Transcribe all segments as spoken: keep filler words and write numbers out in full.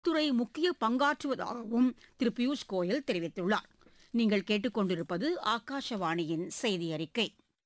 உள்துறை முக்கிய பங்காற்றுவதாகவும் திரு பியூஷ் கோயல் தெரிவித்துள்ளார். நீங்கள் கேட்டுக்கொண்டிருப்பது ஆகாஷவாணியின் செய்தி அறிக்கை.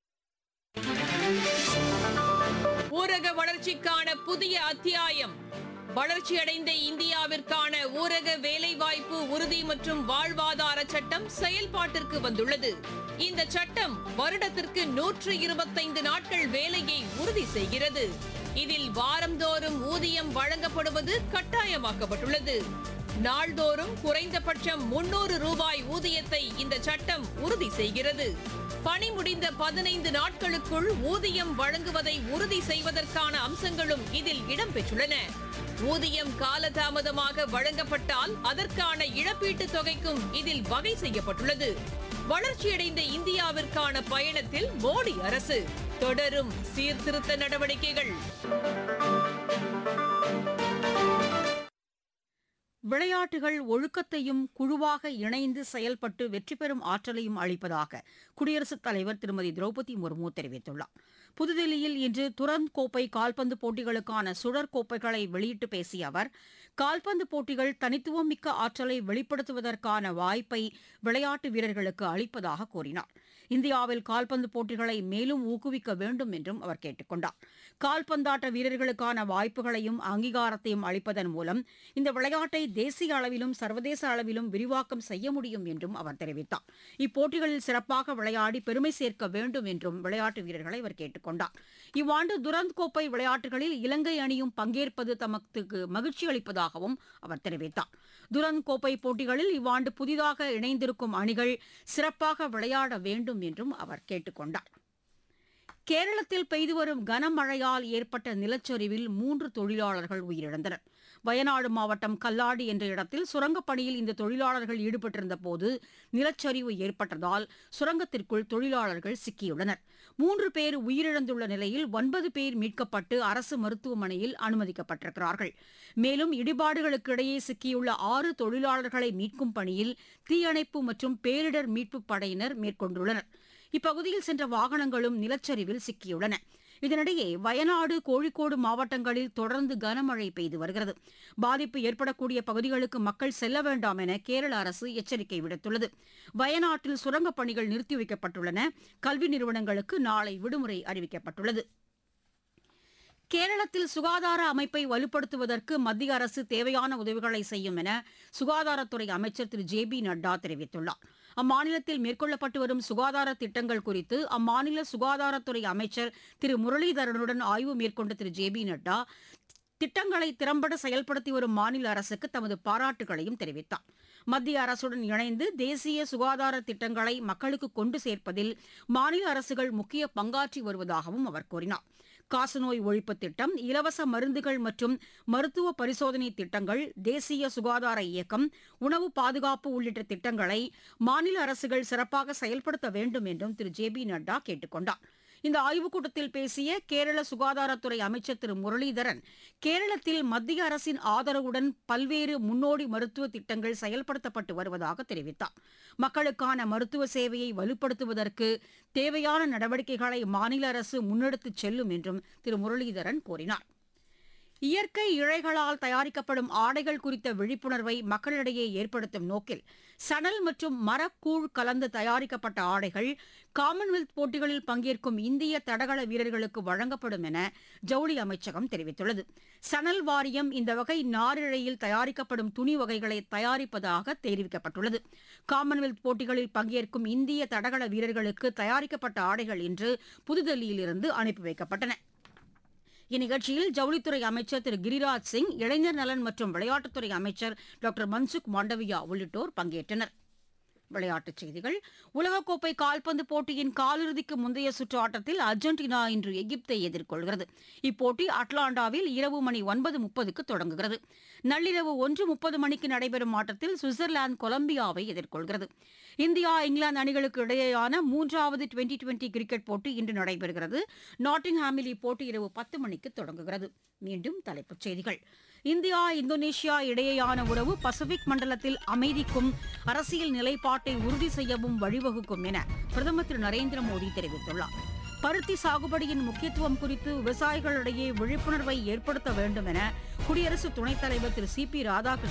ஊரக வளர்ச்சிக்கான புதிய அத்தியாயம். வளர்ச்சியடைந்த இந்தியாவிற்கான ஊரக வேலைவாய்ப்பு உறுதி மற்றும் வாழ்வாதார சட்டம் செயல்பாட்டிற்கு வந்துள்ளது. இந்த சட்டம் வருடத்திற்கு நூற்று இருபத்தைந்து நாட்கள் வேலையை உறுதி செய்கிறது. இதில் வாரந்தோறும் ஊதியம் வழங்கப்படுவது கட்டாயமாக்கப்பட்டுள்ளது. நாள்தோறும் குறைந்தபட்சம் முன்னூறு ரூபாய் ஊதியத்தை இந்த சட்டம் உறுதி செய்கிறது. பணி முடிந்த பதினைந்து நாட்களுக்குள் ஊதியம் வழங்குவதை உறுதி செய்வதற்கான அம்சங்களும் இதில் இடம்பெற்றுள்ளன. ஊதியம் காலதாமதமாக வழங்கப்பட்டால் அதற்கான இழப்பீட்டுத் தொகைக்கும் இதில் வகை செய்யப்பட்டுள்ளது. வளர்ச்சியடைந்த இந்தியாவிற்கான பயணத்தில் மோடி அரசு தொடரும் சீர்திருத்த நடவடிக்கைகள். விளையாட்டுகள் ஒழுக்கத்தையும் குழுவாக இணைந்து செயல்பட்டு வெற்றி பெறும் ஆற்றலையும் அளிப்பதாக குடியரசுத் தலைவர் திருமதி திரௌபதி முர்மு தெரிவித்துள்ளார். புதுதில்லியில் இன்று துரந்த் கோப்பை கால்பந்து போட்டிகளுக்கான சுழற் கோப்பைகளை வெளியிட்டு பேசிய அவர், கால்பந்து போட்டிகள் தனித்துவம் மிக்க ஆற்றலை வெளிப்படுத்துவதற்கான வாய்ப்பை விளையாட்டு வீரர்களுக்கு அளிப்பதாக கூறினார். இந்தியாவில் கால்பந்து போட்டிகளை மேலும் ஊக்குவிக்க வேண்டும் என்றும் அவர் கேட்டுக் கொண்டார். கால்பந்தாட்ட வீரர்களுக்கான வாய்ப்புகளையும் அங்கீகாரத்தையும் அளிப்பதன் மூலம் இந்த விளையாட்டை தேசிய அளவிலும் சர்வதேச அளவிலும் விரிவாக்கம் செய்ய முடியும் என்றும் அவர் தெரிவித்தார். இப்போட்டிகளில் சிறப்பாக விளையாடி பெருமை சேர்க்க வேண்டும் என்றும் விளையாட்டு வீரர்களை அவர் கேட்டுக் கொண்டார். இவ்வாண்டு துரந்த் கோப்பை விளையாட்டுகளில் இலங்கை அணியும் பங்கேற்பது தமக்கு மகிழ்ச்சி அளிப்பதாகவும் அவர் தெரிவித்தார். துரந்த் கோப்பை போட்டிகளில் இவ்வாண்டு புதிதாக இணைந்திருக்கும் அணிகள் சிறப்பாக விளையாட வேண்டும் என்றும் அவர் கேட்டுக் கொண்டார். கேரளத்தில் பெய்து வரும் கனமழையால் ஏற்பட்ட நிலச்சரிவில் மூன்று தொழிலாளர்கள் உயிரிழந்தனர். வயநாடு மாவட்டம் கல்லாடி என்ற இடத்தில் சுரங்கப் பணியில் இந்த தொழிலாளர்கள் ஈடுபட்டிருந்த போது நிலச்சரிவு ஏற்பட்டதால் சுரங்கத்திற்குள் தொழிலாளர்கள் சிக்கியுள்ளனர். மூன்று பேர் உயிரிழந்துள்ள நிலையில் ஒன்பது பேர் மீட்கப்பட்டு அரசு மருத்துவமனையில் அனுமதிக்கப்பட்டிருக்கிறார்கள். மேலும் இடிபாடுகளுக்கு இடையே சிக்கியுள்ள ஆறு தொழிலாளர்களை மீட்கும் பணியில் தீயணைப்பு மற்றும் பேரிடர் மீட்புப் படையினர் மேற்கொண்டுள்ளனர். இப்பகுதியில் சென்ற வாகனங்களும் நிலச்சரிவில் சிக்கியுள்ளன. இதனிடையே வயநாடு, கோழிக்கோடு மாவட்டங்களில் தொடர்ந்து கனமழை பெய்து வருகிறது. பாதிப்பு ஏற்படக்கூடிய பகுதிகளுக்கு மக்கள் செல்ல வேண்டாம் என கேரள அரசு எச்சரிக்கை விடுத்துள்ளது. வயநாட்டில் சுரங்கப் பணிகள் நிறுத்தி வைக்கப்பட்டுள்ளன. கல்வி நிறுவனங்களுக்கு நாளை விடுமுறை அறிவிக்கப்பட்டுள்ளது. கேரளத்தில் சுகாதார அமைப்பை வலுப்படுத்துவதற்கு மத்திய அரசு தேவையான உதவிகளை செய்யும் என சுகாதாரத்துறை அமைச்சர் திரு ஜே பி நட்டா தெரிவித்துள்ளார். அம்மாநிலத்தில் மேற்கொள்ளப்பட்டு வரும் சுகாதார திட்டங்கள் குறித்து அம்மாநில சுகாதாரத்துறை அமைச்சர் திரு முரளிதரனுடன் ஆய்வு மேற்கொண்ட திரு ஜே பி நட்டா திட்டங்களை திறம்பட செயல்படுத்தி வரும் மாநில அரசுக்கு தமது பாராட்டுகளையும் தெரிவித்தார். மத்திய அரசுடன் இணைந்து தேசிய சுகாதார திட்டங்களை மக்களுக்கு கொண்டு சேர்ப்பதில் மாநில அரசுகள் முக்கிய பங்காற்றி வருவதாகவும் அவர் கூறினார். காசநோய் ஒழிப்பு திட்டம், இலவச மருந்துகள் மற்றும் மருத்துவ பரிசோதனை திட்டங்கள், தேசிய சுகாதார இயக்கம், உணவு பாதுகாப்பு உள்ளிட்ட திட்டங்களை மாநில அரசுகள் சிறப்பாக செயல்படுத்த வேண்டும் என்றும் திரு ஜே பி நட்டா கேட்டுக் கொண்டார். இந்த ஆய்வுக் கூட்டத்தில் பேசிய கேரள சுகாதாரத்துறை அமைச்சர் திரு முரளிதரன், கேரளத்தில் மத்திய அரசின் ஆதரவுடன் பல்வேறு முன்னோடி மருத்துவ திட்டங்கள் செயல்படுத்தப்பட்டு வருவதாக தெரிவித்தார். மக்களுக்கான மருத்துவ சேவையை வலுப்படுத்துவதற்கு தேவையான நடவடிக்கைகளை மாநில அரசு முன்னெடுத்துச் செல்லும் என்றும் திரு முரளிதரன் கூறினார். இயற்கை இழைகளால் தயாரிக்கப்படும் ஆடைகள் குறித்த விழிப்புணர்வை மக்களிடையே ஏற்படுத்தும் நோக்கில் சணல் மற்றும் மரக்கூழ் கலந்து தயாரிக்கப்பட்ட ஆடைகள் காமன்வெல்த் போட்டிகளில் பங்கேற்கும் இந்திய தடகள வீரர்களுக்கு வழங்கப்படும் என ஜவுளி அமைச்சகம் தெரிவித்துள்ளது. சணல் வாரியம் இந்த வகை நாரிழையில் தயாரிக்கப்படும் துணி வகைகளை தயாரிப்பதாக தெரிவிக்கப்பட்டுள்ளது. காமன்வெல்த் போட்டிகளில் பங்கேற்கும் இந்திய தடகள வீரர்களுக்கு தயாரிக்கப்பட்ட ஆடைகள் இன்று புதுதில்லியிலிருந்து அனுப்பி வைக்கப்பட்டன. இந்நிகழ்ச்சியில் ஜவுளித்துறை அமைச்சர் திரு கிரிராஜ் சிங், இளைஞர் நலன் மற்றும் விளையாட்டுத்துறை அமைச்சர் டாக்டர் மன்சுக் மாண்டவியா உள்ளிட்டோர் பங்கேற்றனர். விளையாட்டுச் செய்திகள். உலகக்கோப்பை கால்பந்து போட்டியின் காலிறுதிக்கு முந்தைய சுற்று ஆட்டத்தில் அர்ஜென்டினா இன்று எகிப்தை எதிர்கொள்கிறது. இப்போட்டி அட்லாண்டாவில் இரவு மணி ஒன்பது முப்பதுக்கு தொடங்குகிறது. நள்ளிரவு ஒன்று முப்பது மணிக்கு நடைபெறும் ஆட்டத்தில் சுவிட்சர்லாந்து கொலம்பியாவை எதிர்கொள்கிறது. இந்தியா, இங்கிலாந்து அணிகளுக்கு இடையேயான மூன்றாவது டுவெண்டி டுவெண்டி கிரிக்கெட் போட்டி இன்று நடைபெறுகிறது. நாட்டிங்ஹாமில் இப்போட்டி இரவு பத்து மணிக்கு தொடங்குகிறது. மீண்டும் தலைப்புச் செய்திகள். இந்தியா, இந்தோனேஷியா இடையேயான உறவு பசிபிக் மண்டலத்தில் அமைதிக்கும் அரசியல் நிலைப்பாட்டை உறுதி செய்யவும் வழிவகுக்கும் என பிரதமர் திரு நரேந்திர மோடி தெரிவித்துள்ளார். பருத்தி சாகுபடியின் முக்கியத்துவம் குறித்து விவசாயிகளிடையே விழிப்புணர்வை ஏற்படுத்த வேண்டும் என குடியரசு துணைத் தலைவர் திரு சி பி ராதாகிருஷ்ணன்